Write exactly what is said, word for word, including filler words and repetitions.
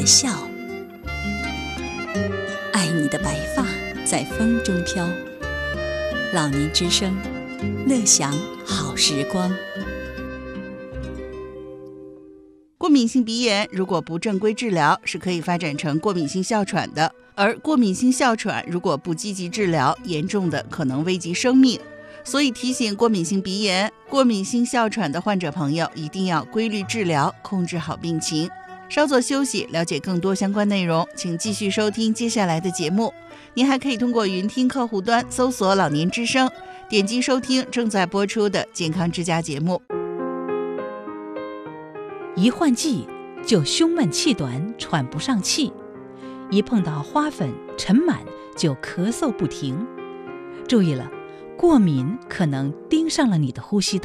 的笑，爱你的白发在风中飘。老年之声，乐享好时光。 过敏性鼻炎如果不正规治疗，是可以发展成过敏性哮喘的，而过敏性哮喘如果不积极治疗，严重的可能危及生命。所以提醒过敏性鼻炎、过敏性哮喘的患者朋友，一定要规律治疗，控制好病情。稍作休息，了解更多相关内容，请继续收听接下来的节目。您还可以通过云听客户端搜索老年之声，点击收听正在播出的健康之家节目。 一换季就胸闷气短，喘不上气；一碰到花粉尘螨就咳嗽不停。注意了，过敏可能盯上了你的呼吸道。